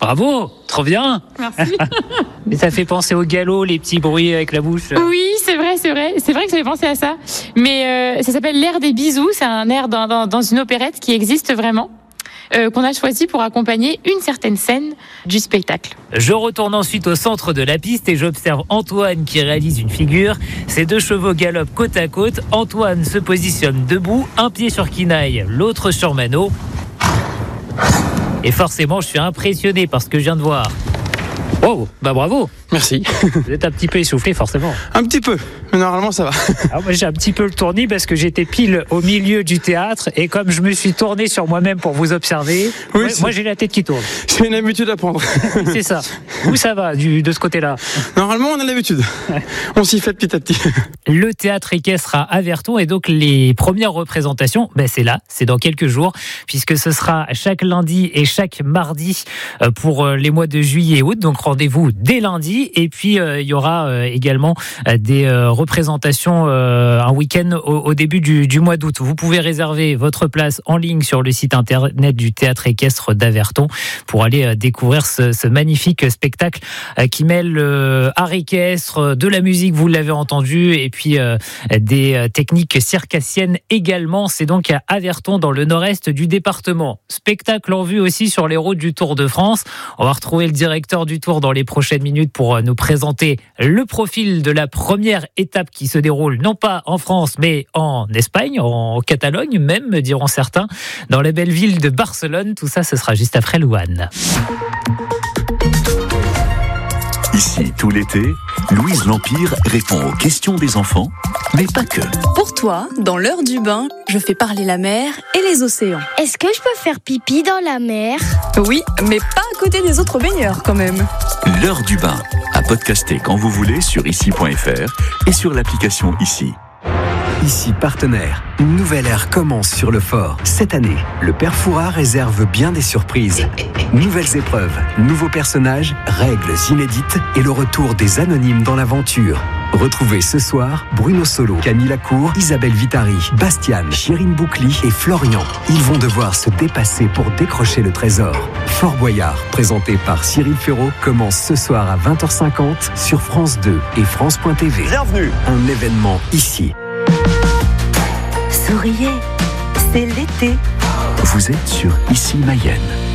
bravo, trop bien. Merci. Mais ça fait penser au galop, les petits bruits avec la bouche. Oui, c'est vrai que ça fait penser à ça. Mais ça s'appelle l'air des bisous. C'est un air dans une opérette qui existe vraiment. Qu'on a choisi pour accompagner une certaine scène du spectacle. Je retourne ensuite au centre de la piste et j'observe Antoine qui réalise une figure. Ces deux chevaux galopent côte à côte. Antoine se positionne debout, un pied sur Quinaille, l'autre sur Mano. Et forcément, je suis impressionné par ce que je viens de voir. Oh, bah bravo. Merci. Vous êtes un petit peu essoufflé, forcément. Un petit peu, mais normalement ça va. Alors moi, j'ai un petit peu le tournis parce que j'étais pile au milieu du théâtre et comme je me suis tourné sur moi-même pour vous observer, oui, moi j'ai la tête qui tourne. C'est une habitude à prendre. C'est ça. Où ça va de ce côté-là? Normalement, on a l'habitude. On s'y fait petit à petit. Le théâtre équestre à Averton et donc les premières représentations, c'est là, c'est dans quelques jours, puisque ce sera chaque lundi et chaque mardi pour les mois de juillet et août. Donc rendez-vous dès lundi. Et puis il y aura également des représentations un week-end au début du mois d'août. Vous pouvez réserver votre place en ligne sur le site internet du théâtre équestre d'Averton pour aller découvrir ce magnifique spectacle qui mêle art équestre, de la musique, vous l'avez entendu, et puis des techniques circassiennes également. C'est donc à Averton dans le nord-est du département. Spectacle en vue aussi sur les routes du Tour de France. On va retrouver le directeur du Tour dans les prochaines minutes pour nous présenter le profil de la première étape qui se déroule non pas en France mais en Espagne, en Catalogne même, diront certains, dans la belle ville de Barcelone. Tout ça, ce sera juste après Louane. Ici, tout l'été, Louise L'Empire répond aux questions des enfants, mais pas que. Pour toi, dans l'heure du bain, je fais parler la mer et les océans. Est-ce que je peux faire pipi dans la mer? Oui, mais pas à côté des autres baigneurs quand même. L'heure du bain, à podcaster quand vous voulez sur ici.fr et sur l'application Ici. Ici partenaire, une nouvelle ère commence sur le fort. Cette année, le Père Fouras réserve bien des surprises. Nouvelles épreuves, nouveaux personnages, règles inédites et le retour des anonymes dans l'aventure. Retrouvez ce soir Bruno Solo, Camille Lacour, Isabelle Vitari, Bastiane, Chérine Boucli et Florian. Ils vont devoir se dépasser pour décrocher le trésor. Fort Boyard, présenté par Cyril Ferraud, commence ce soir à 20h50 sur France 2 et France.tv. Bienvenue. Un événement ici. Souriez, c'est l'été. Vous êtes sur Ici Mayenne.